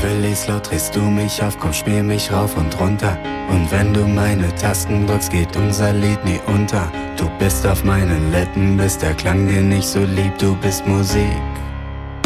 Verlies laut, drehst du mich auf, komm, spiel mich rauf und runter. Und wenn du meine Tasten drückst, geht unser Lied nie unter. Du bist auf meinen Lippen, bist der Klang, den ich so lieb, du bist Musik.